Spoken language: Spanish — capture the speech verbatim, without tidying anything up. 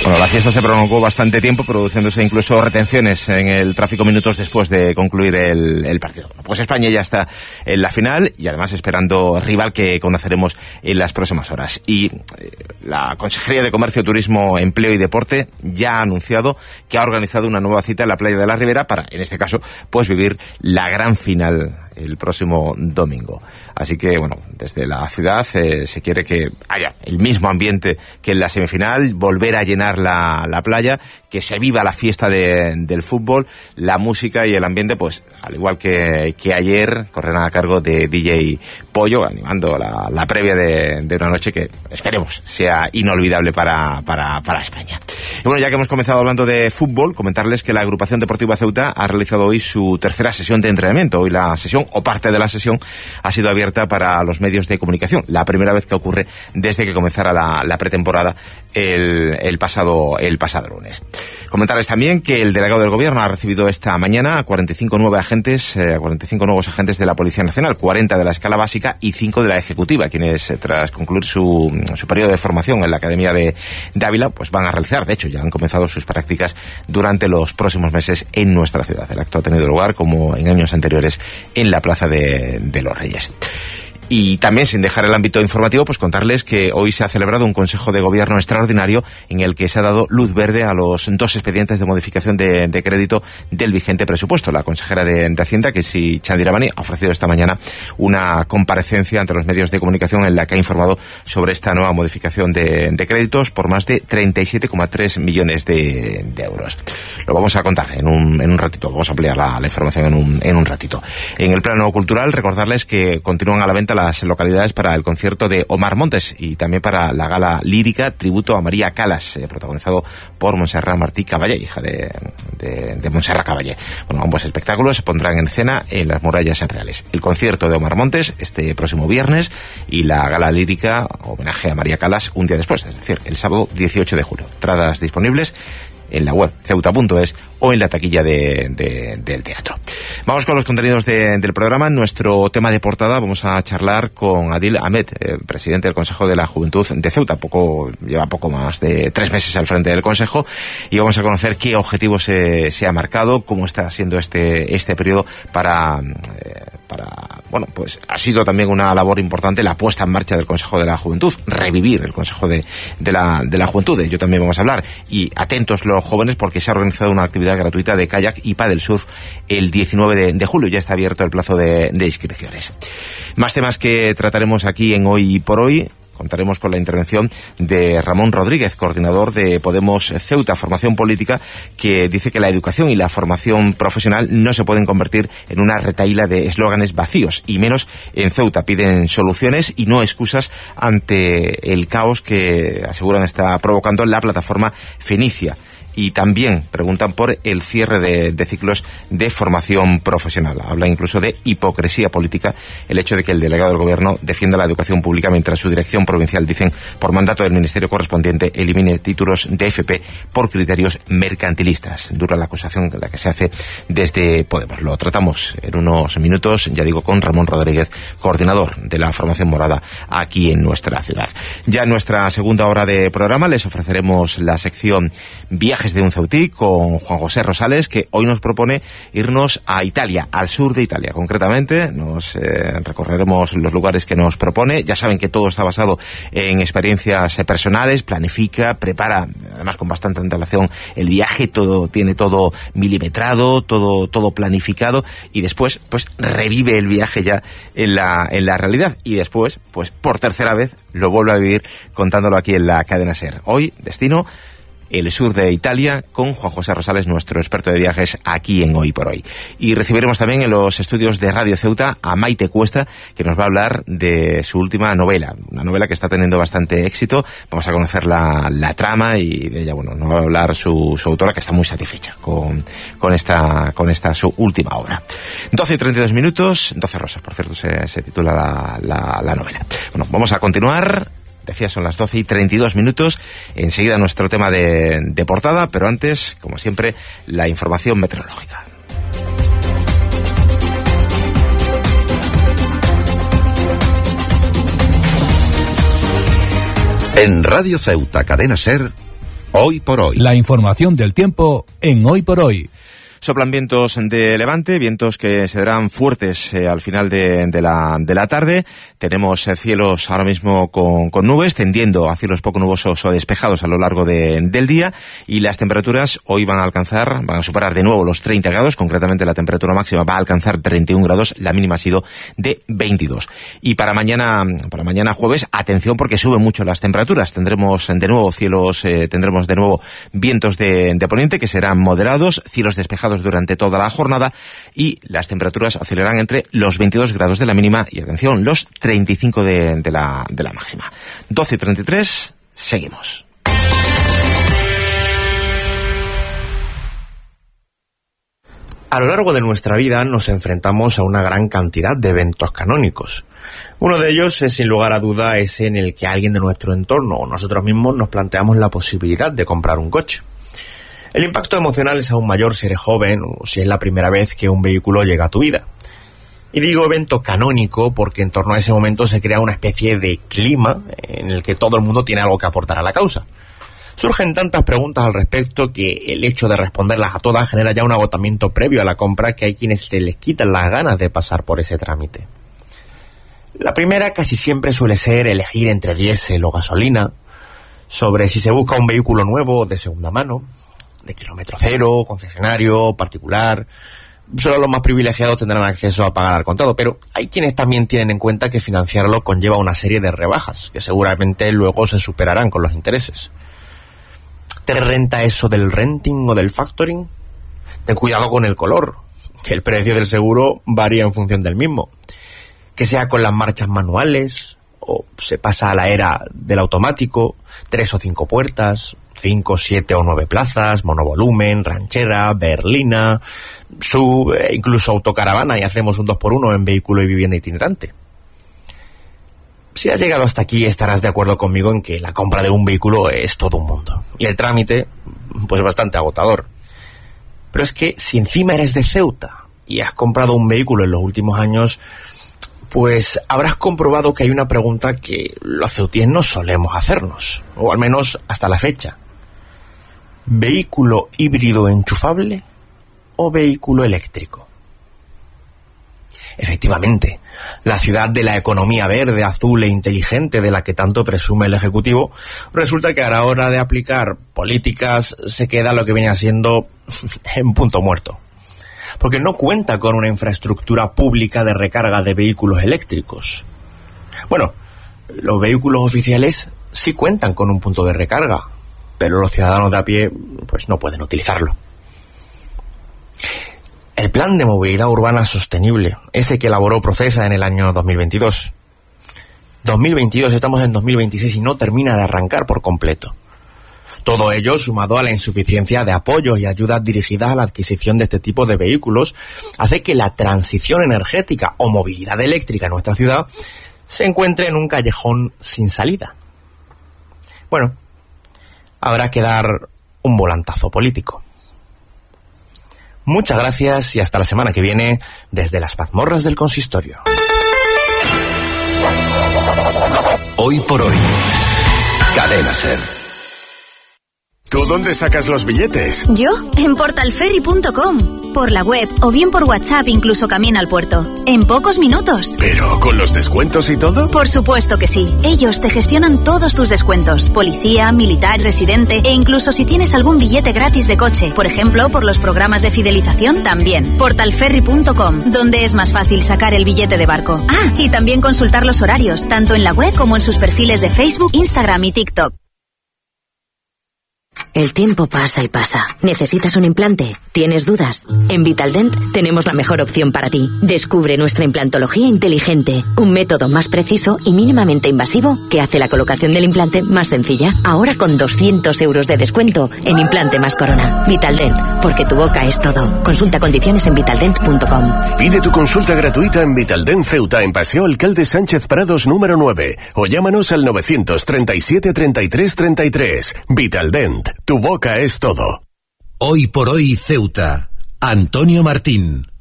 Bueno, la fiesta se prolongó bastante tiempo, produciéndose incluso retenciones en el tráfico minutos después de concluir el, el partido. Pues España ya está en la final y además esperando rival que conoceremos en las próximas horas. Y eh, la Consejería de Comercio, Turismo, Empleo y Deporte ya ha anunciado que ha organizado una nueva cita en la playa de la Ribera para, en este caso, pues vivir la gran final el próximo domingo. Así que, bueno, desde la ciudad eh, se quiere que haya el mismo ambiente que en la semifinal, volver a llenar la, la playa, que se viva la fiesta de, del fútbol, la música y el ambiente, pues, al igual que, que ayer, correrán a cargo de D J Pollo, animando la, la previa de, de una noche que, esperemos, sea inolvidable para, para, para España. Y bueno, ya que hemos comenzado hablando de fútbol, comentarles que la Agrupación Deportiva Ceuta ha realizado hoy su tercera sesión de entrenamiento. Hoy la sesión, o parte de la sesión, ha sido abierta para los medios de comunicación. La primera vez que ocurre desde que comenzara la, la pretemporada el, el pasado el pasado lunes. Comentarles también que el delegado del Gobierno ha recibido esta mañana a cuarenta y cinco nuevos agentes, eh, cuarenta y cinco nuevos agentes de la Policía Nacional, cuarenta de la escala básica y cinco de la ejecutiva, quienes eh, tras concluir su, su periodo de formación en la Academia de, de Ávila, pues van a realizar, de hecho ya han comenzado sus prácticas durante los próximos meses en nuestra ciudad. El acto ha tenido lugar, como en años anteriores, en la Plaza de, de los Reyes. Y también, sin dejar el ámbito informativo, pues contarles que hoy se ha celebrado un Consejo de Gobierno extraordinario en el que se ha dado luz verde a los dos expedientes de modificación de, de crédito del vigente presupuesto. La consejera de, de Hacienda, que sí, Chandiramani, ha ofrecido esta mañana una comparecencia ante los medios de comunicación en la que ha informado sobre esta nueva modificación de, de créditos por más de treinta y siete coma tres millones de, de euros. Lo vamos a contar en un, en un ratito, vamos a ampliar la, la información en un, en un ratito. En el plano cultural, recordarles que continúan a la venta las localidades para el concierto de Omar Montes y también para la gala lírica tributo a María Calas, eh, protagonizado por Montserrat Martí Caballé, hija de, de, de Montserrat Caballé. Bueno, ambos espectáculos se pondrán en escena en las Murallas Reales. El concierto de Omar Montes este próximo viernes y la gala lírica, homenaje a María Calas, un día después, es decir, el sábado dieciocho de julio. Entradas disponibles en la web ceuta punto es o en la taquilla de, de, del teatro. Vamos con los contenidos de, del programa. En nuestro tema de portada vamos a charlar con Adil Ahmed, eh, presidente del Consejo de la Juventud de Ceuta. Poco, lleva poco más de tres meses al frente del Consejo y vamos a conocer qué objetivos se, se ha marcado, cómo está siendo este, este periodo para, eh, para, bueno, pues ha sido también una labor importante la puesta en marcha del Consejo de la Juventud, revivir el Consejo de, de, la, de la Juventud. De ello también vamos a hablar. Y atentos los jóvenes, porque se ha organizado una actividad gratuita de kayak y paddle surf el diecinueve de julio. Ya está abierto el plazo de, de inscripciones. Más temas que trataremos aquí en Hoy por Hoy. Contaremos con la intervención de Ramón Rodríguez, coordinador de Podemos Ceuta, Formación Política, que dice que la educación y la formación profesional no se pueden convertir en una retahíla de eslóganes vacíos, y menos en Ceuta. Piden soluciones y no excusas ante el caos que aseguran está provocando la plataforma Fenicia. Y también preguntan por el cierre de, de ciclos de formación profesional. Habla incluso de hipocresía política el hecho de que el delegado del Gobierno defienda la educación pública mientras su dirección provincial, dicen, por mandato del ministerio correspondiente, elimine títulos de F P por criterios mercantilistas. Dura la acusación la que se hace desde Podemos. Lo tratamos en unos minutos, ya digo, con Ramón Rodríguez, coordinador de la formación morada aquí en nuestra ciudad. Ya en nuestra segunda hora de programa les ofreceremos la sección Viajes de un Ceutí con Juan José Rosales, que hoy nos propone irnos a Italia, al sur de Italia. Concretamente, nos eh, recorreremos los lugares que nos propone. Ya saben que todo está basado en experiencias eh, personales, planifica, prepara, además con bastante antelación, el viaje, todo tiene todo milimetrado, todo todo planificado, y después, pues, revive el viaje ya en la en la realidad. Y después, pues, por tercera vez, lo vuelve a vivir contándolo aquí en la cadena SER. Hoy, destino el sur de Italia, con Juan José Rosales, nuestro experto de viajes aquí en Hoy por Hoy. Y recibiremos también en los estudios de Radio Ceuta a Maite Cuesta, que nos va a hablar de su última novela, una novela que está teniendo bastante éxito. Vamos a conocer la, la trama y de ella, bueno, nos va a hablar su, su autora, que está muy satisfecha con, con esta con esta su última obra. doce y treinta y dos minutos, doce rosas, por cierto, se, se titula la, la, la novela. Bueno, vamos a continuar. Decía, son las doce y treinta y dos minutos. Enseguida nuestro tema de, de portada, pero antes, como siempre, la información meteorológica. En Radio Ceuta Cadena SER, Hoy por Hoy. La información del tiempo en Hoy por Hoy. Soplan vientos de levante, vientos que se darán fuertes eh, al final de, de, la, de la tarde. Tenemos eh, cielos ahora mismo con, con nubes, tendiendo a cielos poco nubosos o despejados a lo largo de, del día. Y las temperaturas hoy van a alcanzar, van a superar de nuevo los treinta grados. Concretamente la temperatura máxima va a alcanzar treinta y un grados, la mínima ha sido de veintidós. Y para mañana, para mañana jueves, atención porque suben mucho las temperaturas. Tendremos de nuevo cielos, eh, tendremos de nuevo vientos de, de poniente que serán moderados, cielos despejados durante toda la jornada y las temperaturas oscilarán entre los veintidós grados de la mínima y, atención, los treinta y cinco de, de, la, de la máxima. doce y treinta y tres, seguimos. A lo largo de nuestra vida nos enfrentamos a una gran cantidad de eventos canónicos. Uno de ellos es, sin lugar a duda, ese en el que alguien de nuestro entorno o nosotros mismos nos planteamos la posibilidad de comprar un coche. El impacto emocional es aún mayor si eres joven o si es la primera vez que un vehículo llega a tu vida. Y digo evento canónico porque en torno a ese momento se crea una especie de clima en el que todo el mundo tiene algo que aportar a la causa. Surgen tantas preguntas al respecto que el hecho de responderlas a todas genera ya un agotamiento previo a la compra, que hay quienes se les quitan las ganas de pasar por ese trámite. La primera casi siempre suele ser elegir entre diésel o gasolina, sobre si se busca un vehículo nuevo o de segunda mano, de kilómetro cero, concesionario, particular. Solo los más privilegiados tendrán acceso a pagar al contado, pero hay quienes también tienen en cuenta que financiarlo conlleva una serie de rebajas, que seguramente luego se superarán con los intereses. ¿Te renta eso del renting o del factoring? Ten cuidado con el color, que el precio del seguro varía en función del mismo. Que sea con las marchas manuales, o se pasa a la era del automático, tres o cinco puertas, cinco, siete o nueve plazas, monovolumen, ranchera, berlina, sub, e incluso autocaravana, y hacemos un dos por uno en vehículo y vivienda itinerante. Si has llegado hasta aquí, estarás de acuerdo conmigo en que la compra de un vehículo es todo un mundo. Y el trámite, pues bastante agotador. Pero es que si encima eres de Ceuta y has comprado un vehículo en los últimos años, pues habrás comprobado que hay una pregunta que los ceutíes no solemos hacernos, o al menos hasta la fecha. ¿Vehículo híbrido enchufable o vehículo eléctrico? Efectivamente, la ciudad de la economía verde, azul e inteligente de la que tanto presume el Ejecutivo, resulta que a la hora de aplicar políticas se queda lo que viene siendo en punto muerto. Porque no cuenta con una infraestructura pública de recarga de vehículos eléctricos. Bueno, los vehículos oficiales sí cuentan con un punto de recarga, pero los ciudadanos de a pie pues no pueden utilizarlo. El Plan de Movilidad Urbana Sostenible, ese que elaboró Procesa en el año dos mil veintidós. dos mil veintidós, estamos en dos mil veintiséis y no termina de arrancar por completo. Todo ello, sumado a la insuficiencia de apoyos y ayudas dirigidas a la adquisición de este tipo de vehículos, hace que la transición energética o movilidad eléctrica en nuestra ciudad se encuentre en un callejón sin salida. Bueno, habrá que dar un volantazo político. Muchas gracias y hasta la semana que viene desde las mazmorras del consistorio. Hoy por hoy. Cadena Ser. ¿Tú dónde sacas los billetes? Yo, en portalferry punto com. Por la web o bien por WhatsApp, incluso camino al puerto. En pocos minutos. ¿Pero con los descuentos y todo? Por supuesto que sí. Ellos te gestionan todos tus descuentos. Policía, militar, residente e incluso si tienes algún billete gratis de coche. Por ejemplo, por los programas de fidelización, también. portalferry punto com, donde es más fácil sacar el billete de barco. Ah, y también consultar los horarios, tanto en la web como en sus perfiles de Facebook, Instagram y TikTok. El tiempo pasa y pasa. ¿Necesitas un implante? ¿Tienes dudas? En Vitaldent tenemos la mejor opción para ti. Descubre nuestra implantología inteligente, un método más preciso y mínimamente invasivo que hace la colocación del implante más sencilla. Ahora con doscientos euros de descuento en implante más corona. Vitaldent, porque tu boca es todo. Consulta condiciones en vitaldent punto com. Pide tu consulta gratuita en Vitaldent Ceuta, en Paseo Alcalde Sánchez Prados número nueve, o llámanos al novecientos treinta y siete treinta y tres treinta y tres. Vitaldent, tu boca es todo. Hoy por hoy Ceuta. Antonio Martín.